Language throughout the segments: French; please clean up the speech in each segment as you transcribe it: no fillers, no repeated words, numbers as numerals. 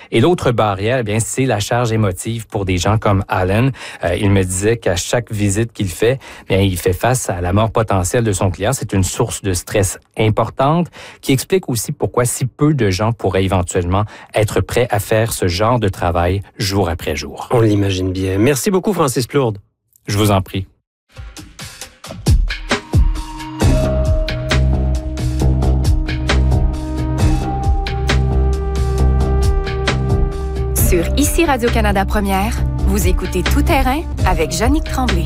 Et l'autre barrière, eh bien, c'est la charge émotive pour des gens comme Allen. Il me disait qu'à chaque visite qu'il fait, bien, il fait face à la mort potentielle de son client. C'est une source de stress importante qui explique aussi pourquoi si peu de gens pourraient éventuellement être prêts à faire ce genre de travail jour après jour. On l'imagine bien. Merci beaucoup, Francis Plourde. Je vous en prie. Sur Ici Radio-Canada Première, vous écoutez Tout terrain avec Jannick Tremblay.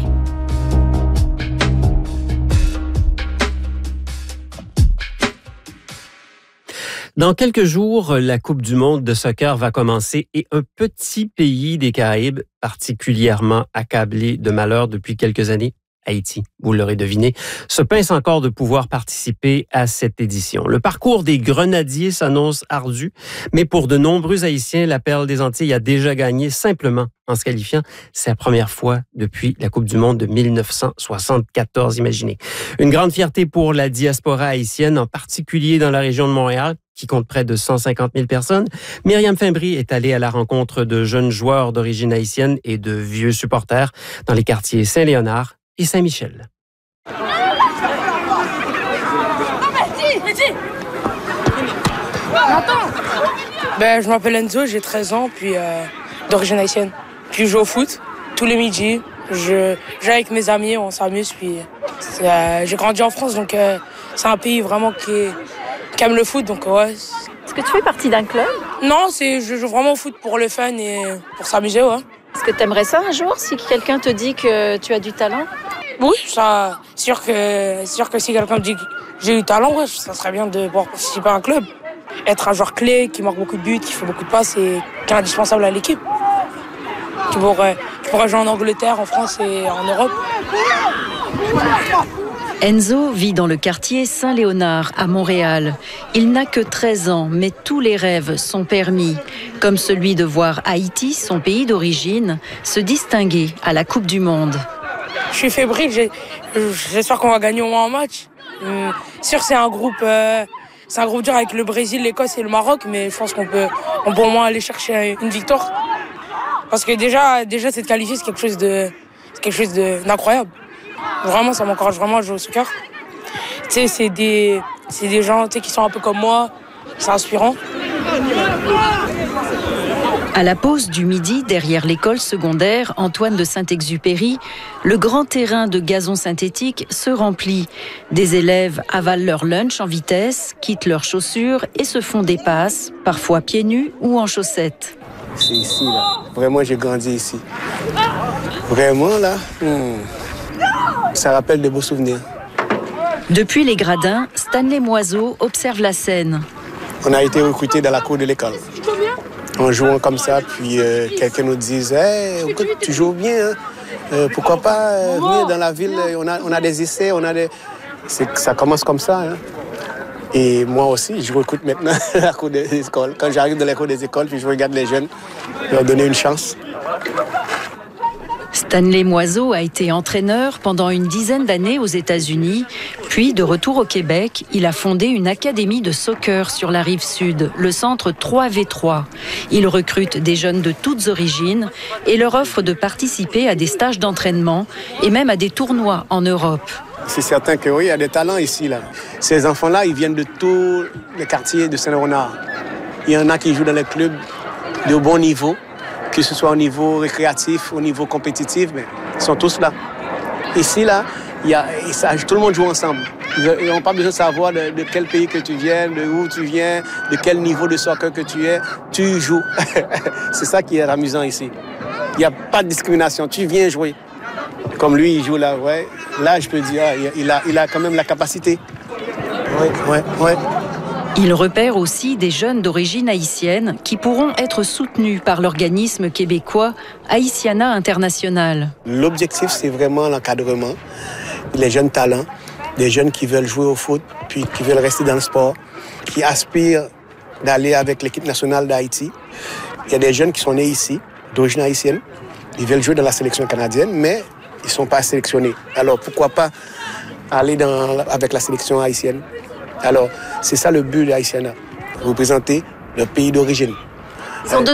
Dans quelques jours, la Coupe du monde de soccer va commencer et un petit pays des Caraïbes particulièrement accablé de malheur depuis quelques années, Haïti, vous l'aurez deviné, se pince encore de pouvoir participer à cette édition. Le parcours des Grenadiers s'annonce ardu, mais pour de nombreux Haïtiens, la Perle des Antilles a déjà gagné simplement en se qualifiant. C'est la première fois depuis la Coupe du monde de 1974, imaginez. Une grande fierté pour la diaspora haïtienne, en particulier dans la région de Montréal, qui compte près de 150 000 personnes. Myriam Fimbry est allée à la rencontre de jeunes joueurs d'origine haïtienne et de vieux supporters dans les quartiers Saint-Léonard et Saint-Michel. Je m'appelle Enzo, j'ai 13 ans, puis d'origine haïtienne. Puis je joue au foot tous les midis. Je joue avec mes amis, on s'amuse. Puis j'ai grandi en France, donc c'est un pays vraiment qui aime le foot. Donc ouais. Est-ce que tu fais partie d'un club? Non, je joue vraiment au foot pour le fun et pour s'amuser, ouais. Est-ce que tu aimerais ça un jour, si quelqu'un te dit que tu as du talent? Oui, ça, sûr que si quelqu'un me dit que j'ai du talent, ouais, ça serait bien de pouvoir participer à un club. Être un joueur clé, qui marque beaucoup de buts, qui fait beaucoup de passes et qui est indispensable à l'équipe. Qui pourrait jouer en Angleterre, en France et en Europe. Enzo vit dans le quartier Saint-Léonard à Montréal. Il n'a que 13 ans, mais tous les rêves sont permis, comme celui de voir Haïti, son pays d'origine, se distinguer à la Coupe du monde. Je suis fébrile, j'espère qu'on va gagner au moins un match. Sûr, c'est un groupe dur avec le Brésil, l'Écosse et le Maroc, mais je pense qu'on peut au moins aller chercher une victoire. Parce que déjà cette qualifiée, c'est quelque chose d'incroyable. Vraiment, ça m'encourage vraiment à jouer au soccer. Tu sais, c'est des gens, tu sais, qui sont un peu comme moi, c'est inspirant. À la pause du midi, derrière l'école secondaire Antoine de Saint-Exupéry, le grand terrain de gazon synthétique se remplit. Des élèves avalent leur lunch en vitesse, quittent leurs chaussures et se font des passes, parfois pieds nus ou en chaussettes. C'est ici, là. Vraiment, j'ai grandi ici. Vraiment, là, ça rappelle de beaux souvenirs. Depuis les gradins, Stanley Moiseau observe la scène. On a été recrutés dans la cour de l'école. En jouant comme ça, puis quelqu'un nous dit hey, « écoute, tu joues bien, hein? Pourquoi pas venir dans la ville, on a des essais, ça commence comme ça. Hein? » Et moi aussi, je recrute maintenant la cour des écoles. Quand j'arrive dans la cour des écoles, puis je regarde les jeunes, leur donner une chance. Stanley Moiseau a été entraîneur pendant une dizaine d'années aux États-Unis. Puis, de retour au Québec, il a fondé une académie de soccer sur la rive sud, le centre 3v3. Il recrute des jeunes de toutes origines et leur offre de participer à des stages d'entraînement et même à des tournois en Europe. C'est certain que oui, il y a des talents ici, là. Ces enfants-là, ils viennent de tous les quartiers de Saint-Léonard. Il y en a qui jouent dans les clubs de bon niveau, que ce soit au niveau récréatif, au niveau compétitif, mais ils sont tous là. Ici, là, tout le monde joue ensemble. Ils n'ont pas besoin de savoir de quel pays que tu viens, de où tu viens, de quel niveau de soccer que tu es. Tu joues. C'est ça qui est amusant ici. Il n'y a pas de discrimination. Tu viens jouer. Comme lui, il joue là, ouais. Là, je peux dire, il a quand même la capacité. Ouais. Il repère aussi des jeunes d'origine haïtienne qui pourront être soutenus par l'organisme québécois Haïtiana International. L'objectif, c'est vraiment l'encadrement, les jeunes talents, des jeunes qui veulent jouer au foot, puis qui veulent rester dans le sport, qui aspirent d'aller avec l'équipe nationale d'Haïti. Il y a des jeunes qui sont nés ici, d'origine haïtienne. Ils veulent jouer dans la sélection canadienne, mais ils ne sont pas sélectionnés. Alors, pourquoi pas aller avec la sélection haïtienne? Alors, c'est ça le but de Haïtiana, représenter leur pays d'origine.